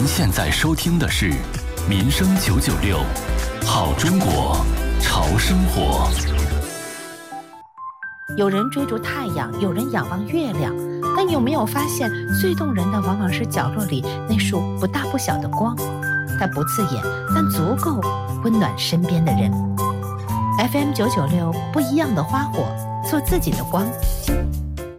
现在收听的是民生996，好中国，潮生活。 有人追逐太阳，有人仰望月亮，但有没有发现，最动人的往往是角落里那束不大不小的光？它不刺眼，但足够温暖身边的人。FM 996，不一样的花火，做自己的光。